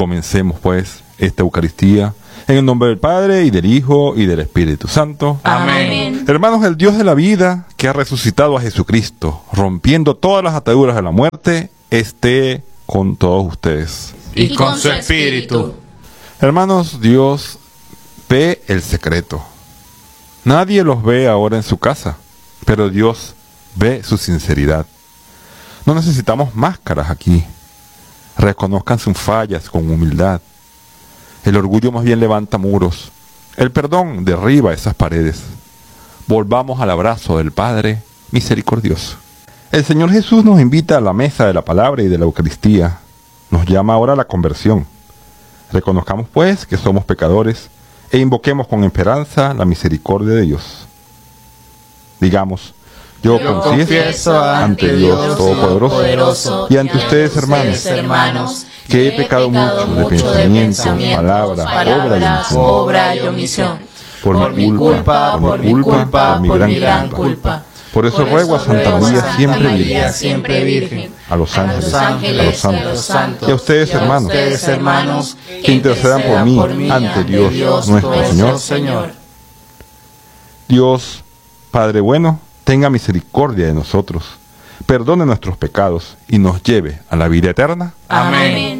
Comencemos pues esta Eucaristía en el nombre del Padre, y del Hijo, y del Espíritu Santo. Amén. Hermanos, el Dios de la vida, que ha resucitado a Jesucristo, rompiendo todas las ataduras de la muerte, esté con todos ustedes. Y con su espíritu. Hermanos, Dios ve el secreto. Nadie los ve ahora en su casa, pero Dios ve su sinceridad. No necesitamos máscaras aquí. Reconozcan sus fallas con humildad. El orgullo más bien levanta muros. El perdón derriba esas paredes. Volvamos al abrazo del Padre misericordioso. El Señor Jesús nos invita a la mesa de la palabra y de la Eucaristía. Nos llama ahora a la conversión. Reconozcamos pues que somos pecadores e invoquemos con esperanza la misericordia de Dios. Digamos: yo confieso ante Dios Todopoderoso y ante ustedes, hermanos, que he pecado mucho de pensamiento, palabra, obra y omisión, por mi culpa, por mi gran culpa. Por eso ruego a Santa María, siempre Virgen, a los ángeles, a los santos, y a ustedes, hermanos, que intercedan por mí ante Dios nuestro Señor. Dios, Padre bueno, tenga misericordia de nosotros, perdone nuestros pecados y nos lleve a la vida eterna. Amén.